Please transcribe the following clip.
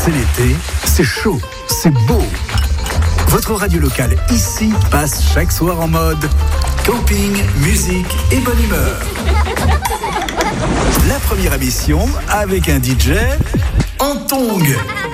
C'est l'été, c'est chaud, c'est beau. Votre radio locale ici passe chaque soir en mode camping, musique et bonne humeur. La première émission avec un DJ en tongs.